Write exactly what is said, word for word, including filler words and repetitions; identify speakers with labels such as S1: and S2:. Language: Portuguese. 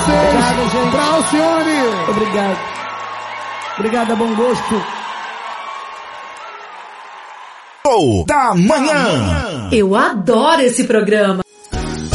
S1: vocês.
S2: Obrigado, gente.
S1: Pra Alcione.
S2: Obrigado. Obrigado, bom gosto.
S3: Da manhã.
S4: Eu adoro esse programa.